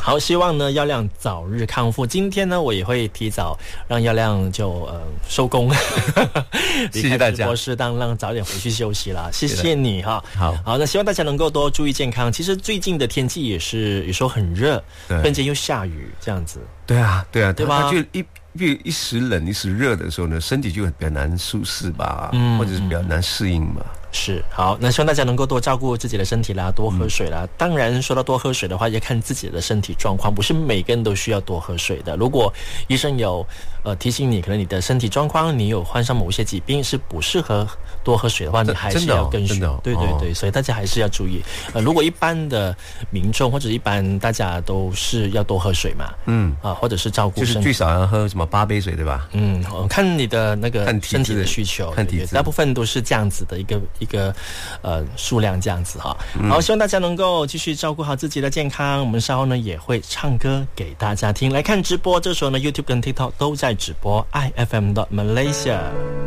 好，希望呢耀亮早日康复。今天呢，我也会提早让耀亮就收工， 谢谢大家， 直播室让早点回去休息啦。谢谢你哈。 好， 那希望大家能够多注意健康。其实最近的天气也是有时候很热，突然间又下雨这样子。 对啊，对啊， 对吧？ 它就一时冷一时热的时候呢，身体就比较难舒适吧，或者是比较难适应嘛。 是，好，那希望大家能够多照顾自己的身体啦，多喝水啦。当然，说到多喝水的话，也看自己的身体状况，不是每个人都需要多喝水的。如果医生有提醒你，可能你的身体状况，你有患上某一些疾病是不适合多喝水的话，你还是要跟循。对对对，所以大家还是要注意。如果一般的民众或者一般大家都是要多喝水嘛，或者是照顾身体， 就是最少要喝什么8杯水，对吧？ 看你的那个身体的需求， 看体质， 大部分都是这样子的一个数量这样子哈。好，希望大家能够继续照顾好自己的健康。我们稍后呢也会唱歌给大家听。来看直播，这时候呢 YouTube 跟 TikTok 都在直播 IFM.Malaysia。